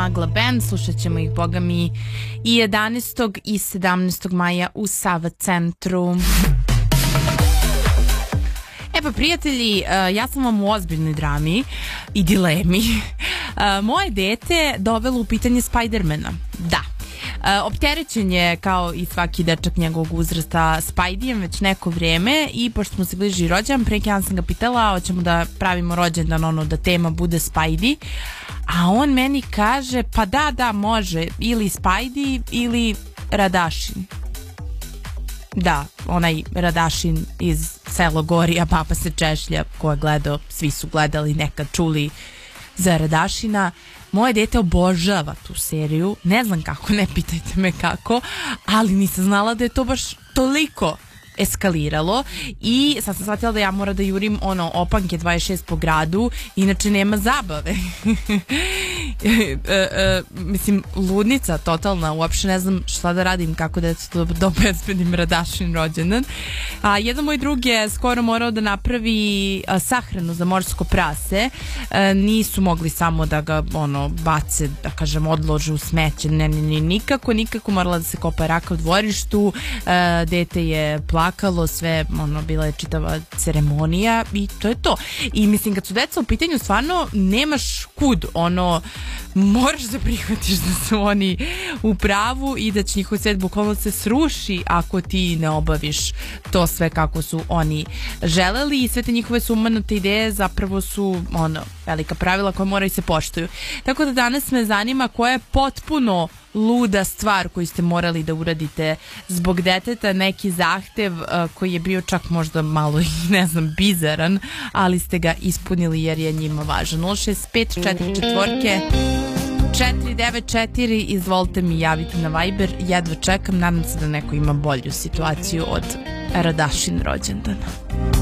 Magla Band, slušat ćemo ih boga mi i 11. i 17. maja u Sava centru. E pa prijatelji, ja sam vam u ozbiljnoj drami i dilemi. Moje dete dovelo u pitanje Spidermana. Da. Opterećen je kao i svaki dečak njegovog uzrasta Spideyjem već neko vrijeme i pošto smo se bliži rođendan, pre jedan sam ga pitala hoćemo da pravimo rođendan, da tema bude Spidey, a on meni kaže pa da može ili Spidey ili Radašin. Da, onaj Radašin iz Selo Gorija, Papa se češlja, ko je gledao, svi su gledali, nekad čuli za Radašina. Moje dete obožava tu seriju, ne znam kako, ne pitajte me kako, ali nisam znala da je to baš toliko eskaliralo i sad sam shvatila da ja moram da jurim opanke 26 po gradu, inače nema zabave. Mislim, ludnica totalna, uopšte ne znam šta da radim, kako da obezbedim Radašin rođendan. Jedan moj drug je skoro morao da napravi sahranu za morsko prase, nisu mogli samo da ga bace, da kažem, odlože u smeće, nikako, morala da se kopa raka u dvorištu, dete je plakalo, sve, bila je čitava ceremonija i to je to. I mislim, kad su deca u pitanju, stvarno nemaš kud, moraš da prihvatiš da su oni u pravu i da će njihov svet bukvalno se sruši ako ti ne obaviš to sve kako su oni želeli i sve te njihove sumanute ideje zapravo su velika pravila koja moraju se poštuju. Tako da danas me zanima koja je potpuno luda stvar koju ste morali da uradite zbog deteta, neki zahtev koji je bio čak možda malo, ne znam, bizaran, ali ste ga ispunili jer je njima važan. 06544 494, izvolite mi javiti na Viber, jedva čekam, nadam se da neko ima bolju situaciju od Radašin rođendana.